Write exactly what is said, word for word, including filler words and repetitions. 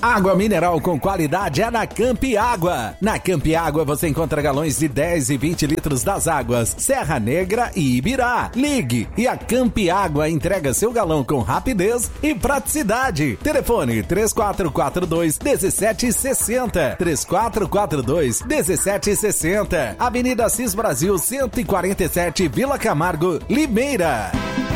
Água mineral com qualidade é na Campi Água. Na Campi Água você encontra galões de dez e vinte litros das águas Serra Negra e Ibirá. Ligue e a Campi Água entrega seu galão com rapidez e praticidade. Telefone três quatro quatro dois, um sete seis zero. três quatro quatro dois, um sete seis zero. Avenida Assis Brasil cento e quarenta e sete, Vila Camargo, Limeira.